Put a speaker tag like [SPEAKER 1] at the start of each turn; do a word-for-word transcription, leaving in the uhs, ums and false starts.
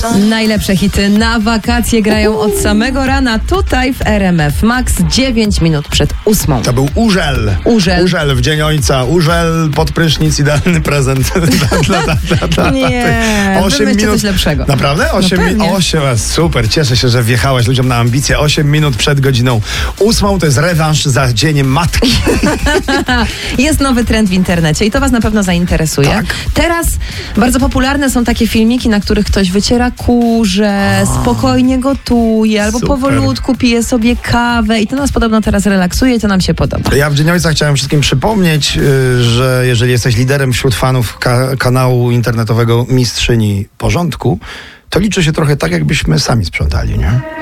[SPEAKER 1] Najlepsze hity na wakacje grają od samego rana tutaj w R M F Max, dziewięć minut przed ósmą.
[SPEAKER 2] To był Urzel.
[SPEAKER 1] Urzel.
[SPEAKER 2] Urzel w dzień ojca. Urzel pod prysznic, idealny prezent. dla, dla, dla, dla,
[SPEAKER 1] Nie, wymyślcie coś lepszego.
[SPEAKER 2] Naprawdę? osiem
[SPEAKER 1] No
[SPEAKER 2] minut. osiem, super, cieszę się, że wjechałaś ludziom na ambicje. osiem minut przed godziną ósmą to jest rewanż za dzień matki.
[SPEAKER 1] Jest nowy trend w internecie i to was na pewno zainteresuje.
[SPEAKER 2] Tak.
[SPEAKER 1] Teraz bardzo popularne są takie filmiki, na których ktoś wyciera kurze, A, spokojnie gotuje, albo
[SPEAKER 2] super.
[SPEAKER 1] powolutku pije sobie kawę i to nas podobno teraz relaksuje i to nam się podoba.
[SPEAKER 2] Ja w Dzień Ojca chciałem wszystkim przypomnieć, że jeżeli jesteś liderem wśród fanów ka- kanału internetowego Mistrzyni Porządku, to liczy się trochę tak, jakbyśmy sami sprzątali, nie?